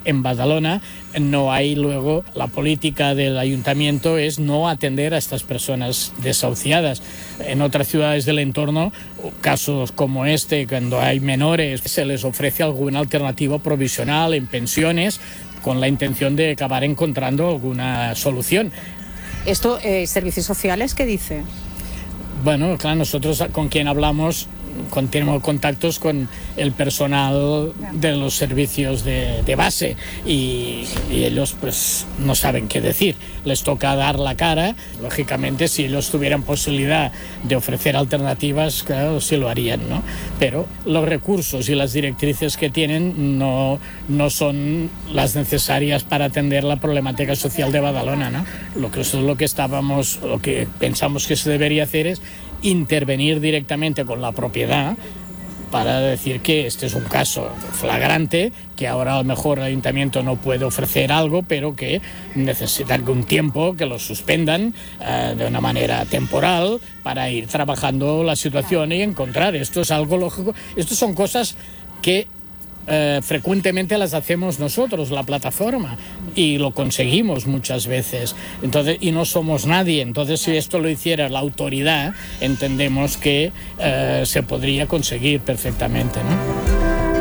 en Badalona no hay luego, la política del ayuntamiento es no atender a estas personas desahuciadas. En otras ciudades del entorno, casos como este, cuando hay menores, se les ofrece alguna alternativa provisional en pensiones con la intención de acabar encontrando alguna solución. ¿Esto, servicios sociales, qué dice? Bueno, claro, nosotros con quien hablamos tenemos contactos con el personal de los servicios de base y ellos pues no saben qué decir. Les toca dar la cara. Lógicamente, si ellos tuvieran posibilidad de ofrecer alternativas, claro, sí lo harían, ¿no? Pero los recursos y las directrices que tienen no son las necesarias para atender la problemática social de Badalona, ¿no? Lo que pensamos que se debería hacer es intervenir directamente con la propiedad para decir que este es un caso flagrante, que ahora a lo mejor el ayuntamiento no puede ofrecer algo, pero que necesita algún tiempo, que lo suspendan de una manera temporal para ir trabajando la situación y encontrar. Esto es algo lógico. Estas son cosas que frecuentemente las hacemos nosotros, la plataforma, y lo conseguimos muchas veces. Entonces, y no somos nadie. Entonces, si esto lo hiciera la autoridad, entendemos que se podría conseguir perfectamente, ¿no?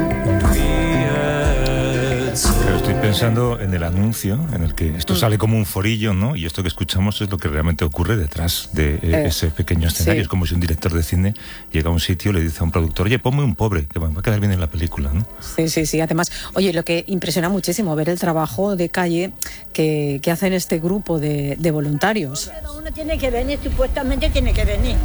Pero estoy pensando en el anuncio, en el que esto sale como un forillo, ¿no? Y esto que escuchamos es lo que realmente ocurre detrás de ese pequeño escenario. Sí. Es como si un director de cine llega a un sitio y le dice a un productor: oye, ponme un pobre, que va a quedar bien en la película, ¿no? Sí. Además, oye, lo que impresiona muchísimo ver el trabajo de calle que hacen este grupo de voluntarios. Cada uno tiene que venir, supuestamente tiene que venir.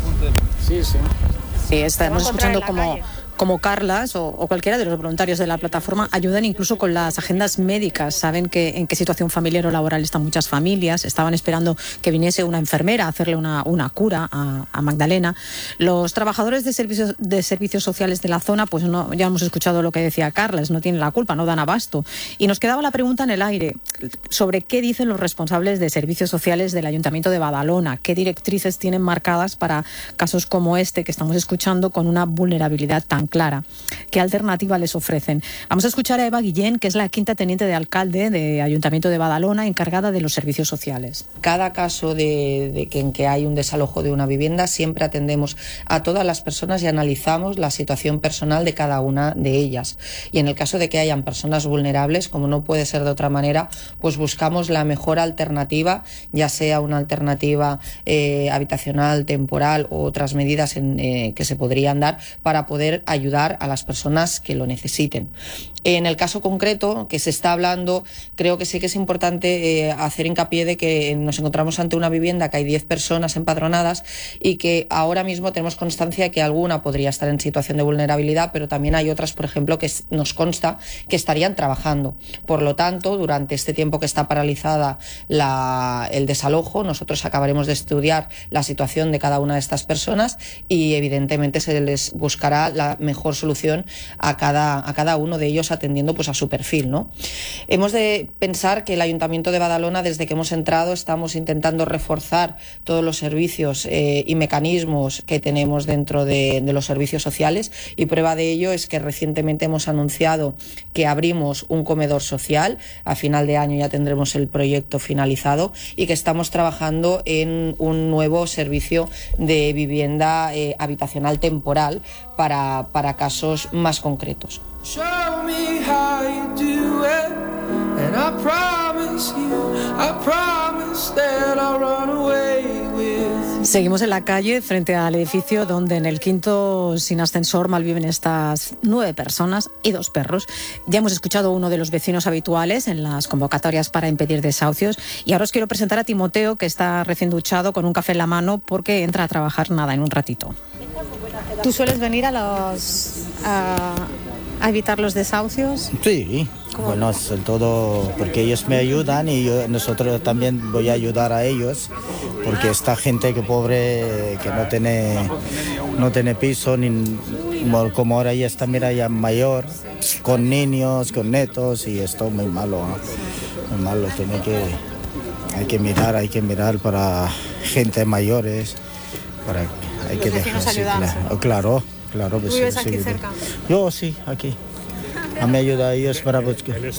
Sí. Sí, estamos escuchando como Carlas o cualquiera de los voluntarios de la plataforma ayudan incluso con las agendas médicas. Saben en qué situación familiar o laboral están muchas familias. Estaban esperando que viniese una enfermera a hacerle una cura a Magdalena. Los trabajadores de servicios sociales de la zona, pues no, ya hemos escuchado lo que decía Carlas, no tienen la culpa, no dan abasto. Y nos quedaba la pregunta en el aire sobre qué dicen los responsables de servicios sociales del Ayuntamiento de Badalona, qué directrices tienen marcadas para casos como este que estamos escuchando con una vulnerabilidad tan clara. ¿Qué alternativa les ofrecen? Vamos a escuchar a Eva Guillén, que es la quinta teniente de alcalde de Ayuntamiento de Badalona, encargada de los servicios sociales. Cada caso en que hay un desalojo de una vivienda, siempre atendemos a todas las personas y analizamos la situación personal de cada una de ellas. Y en el caso de que hayan personas vulnerables, como no puede ser de otra manera, pues buscamos la mejor alternativa, ya sea una alternativa habitacional, temporal o otras medidas que se podrían dar para poder ayudar a las personas que lo necesiten. En el caso concreto que se está hablando, creo que sí que es importante hacer hincapié de que nos encontramos ante una vivienda que hay 10 personas empadronadas y que ahora mismo tenemos constancia de que alguna podría estar en situación de vulnerabilidad, pero también hay otras, por ejemplo, que nos consta que estarían trabajando. Por lo tanto, durante este tiempo que está paralizada el desalojo, nosotros acabaremos de estudiar la situación de cada una de estas personas y evidentemente se les buscará la mejor solución a cada uno de ellos atendiendo pues a su perfil, ¿no? Hemos de pensar que el Ayuntamiento de Badalona, desde que hemos entrado, estamos intentando reforzar todos los servicios y mecanismos que tenemos dentro de los servicios sociales, y prueba de ello es que recientemente hemos anunciado que abrimos un comedor social. A final de año ya tendremos el proyecto finalizado y que estamos trabajando en un nuevo servicio de vivienda habitacional temporal para casos más concretos. Show me how you do it, and I promise that I'll run away with. Seguimos en la calle frente al edificio donde en el quinto sin ascensor malviven estas 9 personas y 2 perros. Ya hemos escuchado a uno de los vecinos habituales en las convocatorias para impedir desahucios y ahora os quiero presentar a Timoteo, que está recién duchado con un café en la mano porque entra a trabajar en un ratito. ¿Tú sueles venir a evitar los desahucios? Sí, bueno, sobre todo porque ellos me ayudan y nosotros también voy a ayudar a ellos, porque esta gente que pobre, que no tiene piso, como ahora ya está, mira, ya mayor, con niños, con netos, y esto muy malo, ¿no? Muy malo, hay que mirar para gente mayores, hay que dejar así, claro. Claro, pues, ¿Tú vives aquí cerca? Yo sí, aquí. Me ayuda a ellos para buscar.